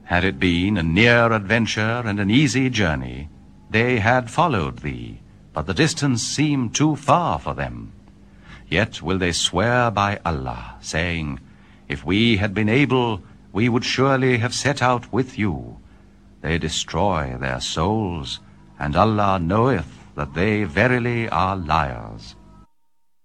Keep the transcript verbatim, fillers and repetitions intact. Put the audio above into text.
Had it been a near adventure and an easy journey, they had followed thee, but the distance seemed too far for them. Yet will they swear by Allah, saying, If we had been able, we would surely have set out with you. They destroy their souls, and Allah knoweth that they verily are liars.